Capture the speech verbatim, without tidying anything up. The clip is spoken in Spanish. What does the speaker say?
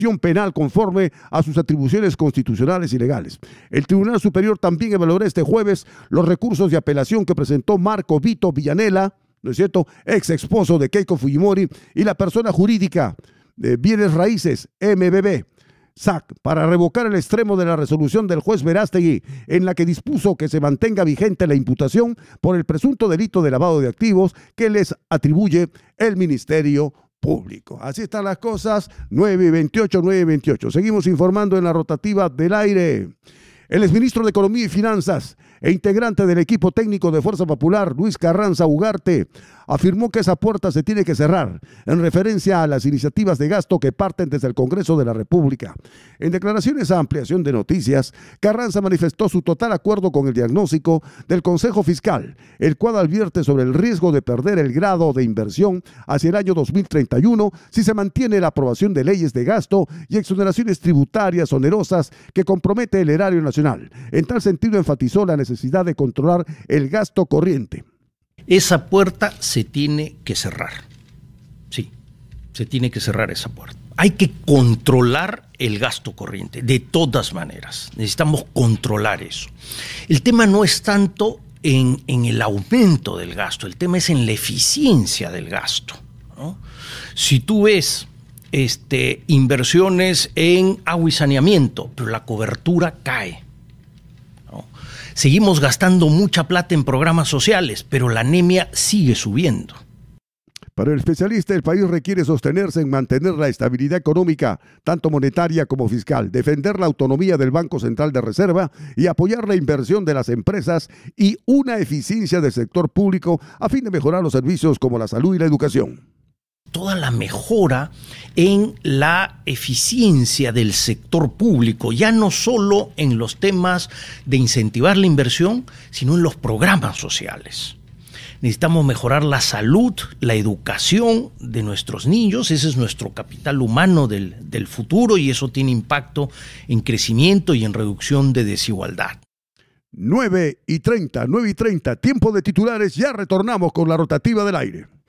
gestión penal conforme a sus atribuciones constitucionales y legales. El Tribunal Superior también evaluará este jueves los recursos de apelación que presentó Marco Vito Villanela, ¿no es cierto?, ex esposo de Keiko Fujimori, y la persona jurídica de Bienes Raíces, M B B, S A C, para revocar el extremo de la resolución del juez Verástegui, en la que dispuso que se mantenga vigente la imputación por el presunto delito de lavado de activos que les atribuye el Ministerio Público. Así están las cosas, nueve y veintiocho, nueve y veintiocho. Seguimos informando en la rotativa del aire. El exministro de Economía y Finanzas e integrante del equipo técnico de Fuerza Popular, Luis Carranza Ugarte, afirmó que esa puerta se tiene que cerrar en referencia a las iniciativas de gasto que parten desde el Congreso de la República. En declaraciones a Ampliación de Noticias, Carranza manifestó su total acuerdo con el diagnóstico del Consejo Fiscal, el cual advierte sobre el riesgo de perder el grado de inversión hacia el año dos mil treinta y uno si se mantiene la aprobación de leyes de gasto y exoneraciones tributarias onerosas que compromete el erario nacional. En tal sentido, enfatizó la necesidad de controlar el gasto corriente. Esa puerta se tiene que cerrar. Sí, se tiene que cerrar esa puerta. Hay que controlar el gasto corriente, de todas maneras. Necesitamos controlar eso. El tema no es tanto en, en el aumento del gasto, el tema es en la eficiencia del gasto, ¿no? Si tú ves este, inversiones en agua y saneamiento, pero la cobertura cae. Seguimos gastando mucha plata en programas sociales, pero la anemia sigue subiendo. Para el especialista, el país requiere sostenerse en mantener la estabilidad económica, tanto monetaria como fiscal, defender la autonomía del Banco Central de Reserva y apoyar la inversión de las empresas y una eficiencia del sector público a fin de mejorar los servicios como la salud y la educación. Toda la mejora en la eficiencia del sector público, ya no solo en los temas de incentivar la inversión, sino en los programas sociales. Necesitamos mejorar la salud, la educación de nuestros niños, ese es nuestro capital humano del, del futuro y eso tiene impacto en crecimiento y en reducción de desigualdad. nueve y treinta, nueve y treinta, tiempo de titulares, ya retornamos con la rotativa del aire.